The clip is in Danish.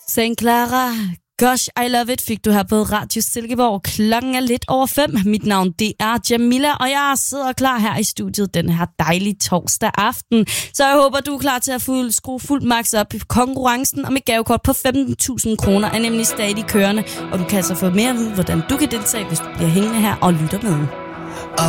St. Clara, Gosh, I Love It fik du her på Radio Silkeborg. Klokken er lidt over 5. Mit navn, det er Jamila, og jeg sidder klar her i studiet den her dejlige torsdag aften. Så jeg håber, du er klar til at skrue fuldt max op i konkurrencen om et gavekort på 15.000 kroner er nemlig stadig kørende. Og du kan altså få mere at vide, hvordan du kan deltage, hvis du bliver hængende her og lytter med.